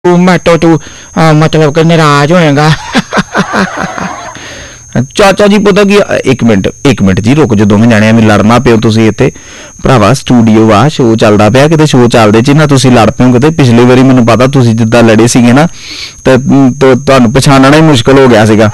मैं तो तू मतलब कि नाराज होएगा। चाचा जी पता की एक मिनट जी रुक जो दोवें जाने एवें लड़ना पिओ तुसीं इत्थे भरावा स्टूडियो आ शो चलदा पिया किते शो चलदे च ना तुसीं लड़ पिओ किते पिछली वारी मैनूं पता तुसीं जिद्दां लड़े सीगे ना ते तुहानूं पछाणना ही मुश्किल हो गया सीगा।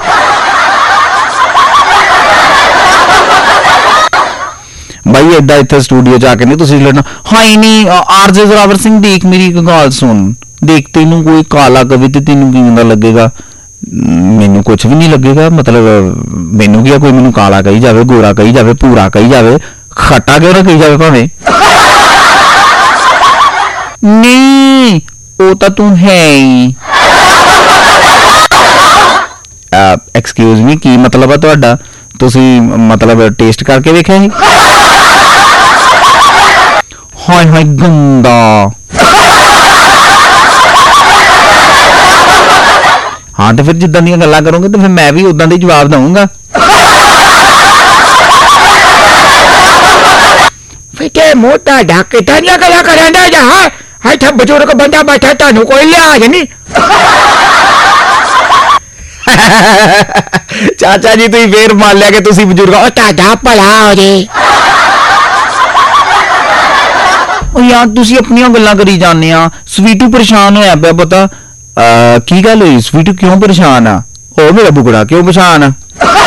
भाई इदा इत्थे स्टूडियो च आके नहीं तुसीं लड़ना। हाँ नहीं आरजे जोरावर सिंह देख मेरी एक गल सुन देख तेनू कोई काला कवि ते तेनू किवें लगेगा मैनू कुछ भी नहीं लगेगा मतलब मैनू क्या कोई मैनू काला कही जावे गोरा कही जावे भूरा कही जावे खट्टा क्यों ना कही जावे भावें नहीं वो तो तू है ही। एक्सक्यूज मी की मतलब है तुहाडा तुसीं मतलब टेस्ट करके वेखिया ही। हाय हाय गंदा हाँ तो फिर जिद्दां दी गल्लां करोगे तो फिर मैं भी उदां दी जवाब दूंगा। फिटे मोटा ढाके तानिया गल्लां करंदा जा हाय था बजुर्ग बंदा बैठा तानू कोई लिहाज नहीं। चाचा जी तुसीं फेर मान लिया कि तुसीं बजुर्ग ओ ताड़ा भला हो जे ओ यार तुसीं अपनियां गल्लां करी जाने आ। स्वीटू परेशान होया पिया पता की गल हुई स्वीटू क्यों परेशान आ ओ मेरा बुगड़ा क्यों परेशान आ।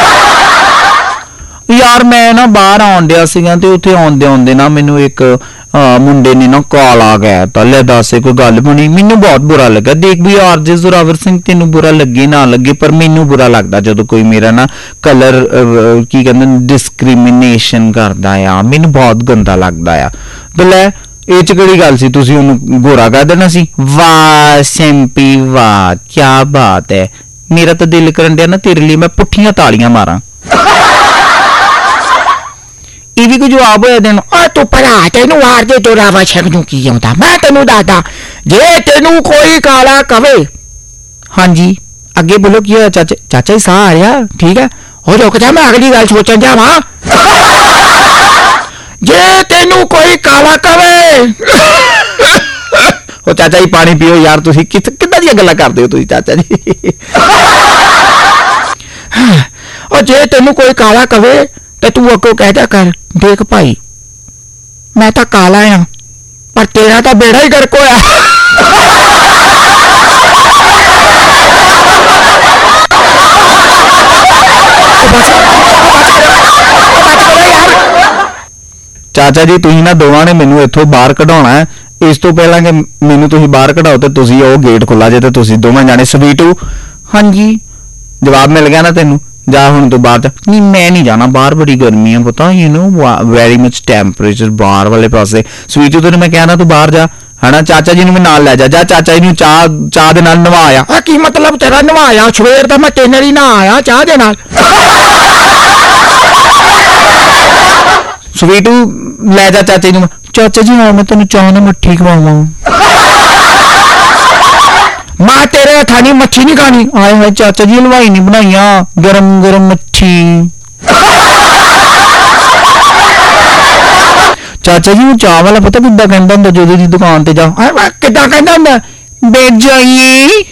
यार मैं ना बाहर आउण दिया सीगा ते उत्थे आउंदे आउंदे ना मैनू एक मुंडे ने ना काला कहता ले दस कोई गल बनी मैनू बहुत बुरा लगा। देख भी आरजे जोरावर सिंह तेनू बुरा लगे ना लगे पर मैनू बुरा लगदा जदों कोई मेरा ना कलर की कहंदे डिस्क्रिमिनेशन करदा आ मैनू बहुत गंदा लगदा आ। ते लै ਇਹ ਚ ਕਿਹੜੀ ਗੱਲ ਸੀ ਤੁਸੀਂ ਉਹਨੂੰ ਗੋਰਾ ਕਰ ਦੇਣਾ ਸੀ। ਵਾਹ ਸਿੰਪੀ ਵਾਹ ਕੀ ਬਾਤ ਹੈ ਮੇਰਾ ਤਾਂ ਦਿਲ ਕਰਨ ਡਿਆ ਨਾ ਤੇਰੇ ਲਈ ਮੈਂ ਪੁੱਠੀਆਂ ਤਾਲੀਆਂ ਮਾਰਾਂ। ਇਹ ਵੀ ਕੋਈ ਜਵਾਬ ਹੋਇਆ ਦੇਣ ਓਏ ਤੂੰ ਭਰਾ ਤੈਨੂੰ ਆਰਜੇ ਜੋਰਾਵਰ ਸਿੰਘ ਨੂੰ ਕੀ ਆਉਂਦਾ ਮੈਂ ਤੈਨੂੰ ਦੱਸਦਾ ਜੇ ਤੈਨੂੰ ਕੋਈ ਕਾਲਾ ਕਵੇ ਹਾਂਜੀ ਅੱਗੇ ਬੋਲੋ ਕੀ ਹੋਇਆ ਚਾਚਾ ਚਾਚਾ ਹੀ ਸਾਹ ਆ ਰਿਹਾ ਠੀਕ ਹੈ ਹੋ ਰੁਕ ਜਾ ਮੈਂ ਅਗਲੀ ਗੱਲ ਸੋਚਣ ਜਾਵਾਂ। जे तेनू कोई काला कवे ओ चाचा जी पानी पियो यार तुसी किद्दां दी गल्लां करदे हो तुसी चाचा जी। ओ जे तेनू कोई काला कवे ते तू अगों कहदा कर देख भाई मैं तां काला आ पर तेरा तां बेड़ा ही गर्क होया। चाचा जी तुसीं ना दोवां ने मैनू इत्थों बाहर कढाउणा है इस तो पहला कि मैनू तुसीं बाहर कढाओ ते तुसीं ओह गेट खुला जे ते तुसीं दोवें जाने स्वीटू हाँ जी जवाब मिल गया ना तेनू जा हुण तू बाहर जा। नहीं मैं नहीं जाना बाहर बड़ी गर्मी है पता you know very much temperature बाहर वाले पासे। स्वीटू तेनू मैं कहना तू बाहर जा है ना चाचा जी नूं नाल लै जा चाचा जी नूं चाह दे नाल नवाया। की मतलब तेरा नवाया सवेर दा मैं तेरे नाल ही नहा आया चाह दे नाल। स्वीटू लै जा चाचा जी चाचा जी हाँ मैं तेन चाह ना मट्ठी खवावा मां तेरे हथा नी मच्छी नहीं खानी आए हाय चाचा जी हलवाई नहीं बनाइया गरम गरम मच्छी। चाचा जी चाह वाला पता किद्दां कहंदा हुंदा जो दी दुकान ते जा किद्दां कहंदा हुंदा बैठ जाइए।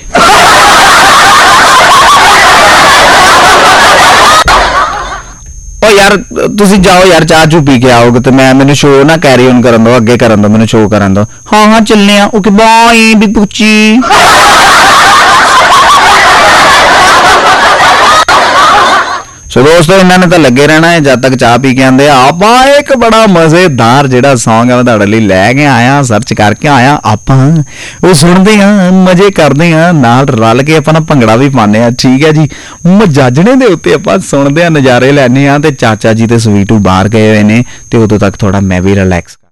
ओ यार तुसी जाओ यार चाह चू पी के आओगे तो मैं मैनू शो ना कैरी ऑन करन दो अगे करन दो मैनू शो करन दो। हाँ हाँ चलने ओके बाय बिग पुच्ची। सो दोस्तों इन्होंने तो लगे रहना है जब तक चाह पी के आते आप एक बड़ा मजेदार जिहड़ा सॉन्ग है मैं तुहाडे लई लैके आया सर्च करके आया आप वो सुनते हैं मजे करते हैं नाल रल के अपना भंगड़ा भी पाने हैं ठीक है जी मजाजने दे उत्ते आपां सुनते हैं नज़ारे लैने हैं ते चाचा जी ते स्वीटू बाहर गए हुए ने ते उदों तक थोड़ा मैं भी रिलैक्स